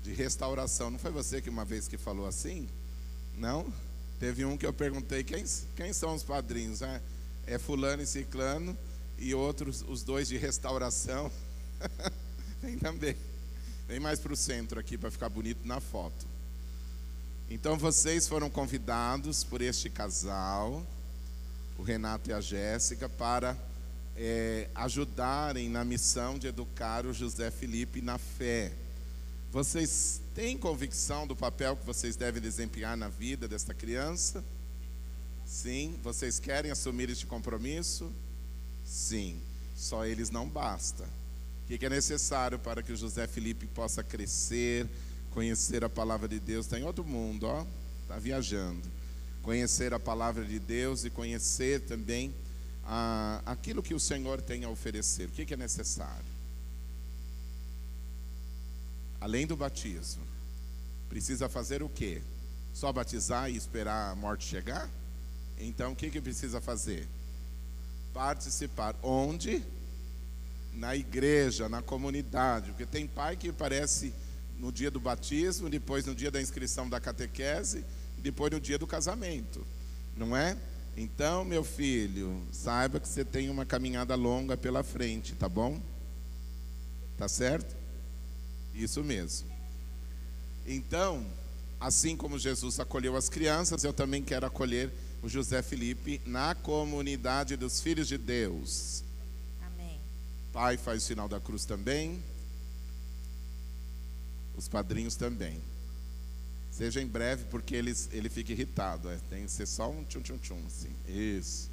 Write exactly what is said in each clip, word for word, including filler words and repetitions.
de restauração. Não foi você que uma vez que falou assim? Não? Teve um que eu perguntei, quem, quem são os padrinhos? É, é fulano e ciclano, e outros, os dois de restauração. Vem também. Vem mais para o centro aqui para ficar bonito na foto. Então vocês foram convidados por este casal, o Renato e a Jéssica, para é, ajudarem na missão de educar o José Felipe na fé. Vocês têm convicção do papel que vocês devem desempenhar na vida desta criança? Sim. Vocês querem assumir este compromisso? Sim. Só eles não basta. O que é necessário para que o José Felipe possa crescer, conhecer a palavra de Deus? Está em outro mundo, ó. Está viajando. Conhecer a palavra de Deus e conhecer também ah, aquilo que o Senhor tem a oferecer. O que é necessário? Além do batismo, precisa fazer o quê? Só batizar e esperar a morte chegar? Então o que que precisa fazer? Participar. Onde? Na igreja, na comunidade. Porque tem pai que parece no dia do batismo, depois no dia da inscrição da catequese, depois no dia do casamento, não é? Então, meu filho, saiba que você tem uma caminhada longa pela frente, tá bom? Tá certo? Isso mesmo. Então, assim como Jesus acolheu as crianças, eu também quero acolher o José Felipe na comunidade dos filhos de Deus. Amém. Pai faz o sinal da cruz também. Os padrinhos também. Seja em breve, porque eles, ele fica irritado. É, tem que ser só um tchum tchum tchum assim. Isso.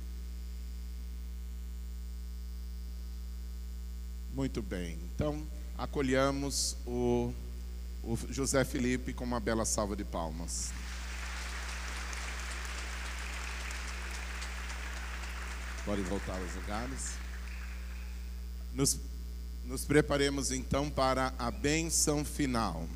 Muito bem. Então, acolhamos o, o José Felipe com uma bela salva de palmas. Podem voltar aos lugares. Nos, nos preparemos então para a bênção final.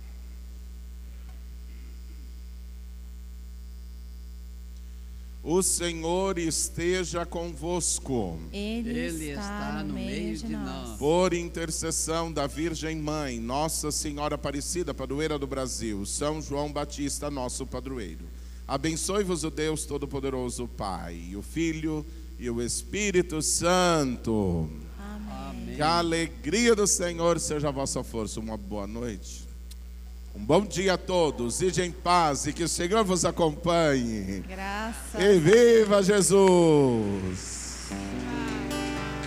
O Senhor esteja convosco. Ele, Ele está, está no meio de nós. Por intercessão da Virgem Mãe, Nossa Senhora Aparecida, padroeira do Brasil, São João Batista, nosso padroeiro, abençoe-vos o Deus Todo-Poderoso, Pai, o Filho e o Espírito Santo. Amém. Que a alegria do Senhor seja a vossa força. Uma boa noite. Um bom dia a todos. Ide em paz e que o Senhor vos acompanhe. Graças E viva Jesus!